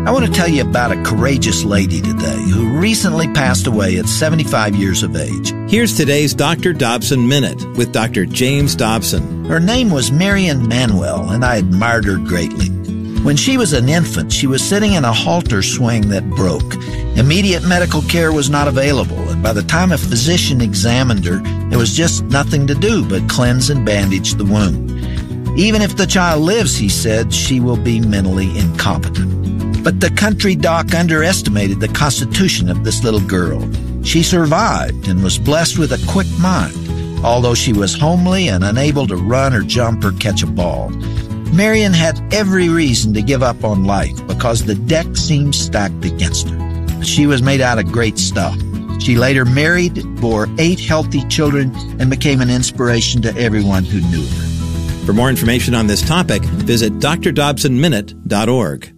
I want to tell you about a courageous lady today who recently passed away at 75 years of age. Here's today's Dr. Dobson Minute with Dr. James Dobson. Her name was Marion Manuel, and I admired her greatly. When she was an infant, she was sitting in a halter swing that broke. Immediate medical care was not available, and by the time a physician examined her, there was just nothing to do but cleanse and bandage the wound. Even if the child lives, he said, she will be mentally incompetent. But the country doc underestimated the constitution of this little girl. She survived and was blessed with a quick mind, although she was homely and unable to run or jump or catch a ball. Marion had every reason to give up on life because the deck seemed stacked against her. She was made out of great stuff. She later married, bore 8 healthy children, and became an inspiration to everyone who knew her. For more information on this topic, visit drdobsonminute.org.